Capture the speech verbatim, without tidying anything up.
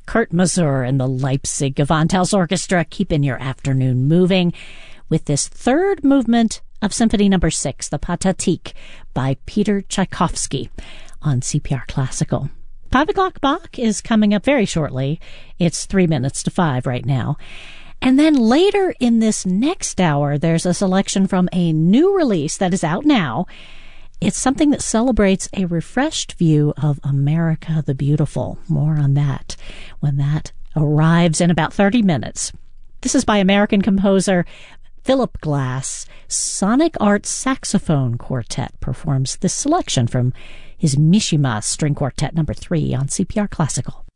Kurt Masur and the Leipzig Gewandhaus Orchestra keeping your afternoon moving with this third movement of Symphony Number Six, the Pathetique by Peter Tchaikovsky on C P R Classical. Five o'clock Bach is coming up very shortly. It's three minutes to five right now. And then later in this next hour, there's a selection from a new release that is out now. It's something that celebrates a refreshed view of America the Beautiful. More on that when that arrives in about thirty minutes. This is by American composer Philip Glass. Sonic Art Saxophone Quartet performs this selection from his Mishima String Quartet number three on C P R Classical.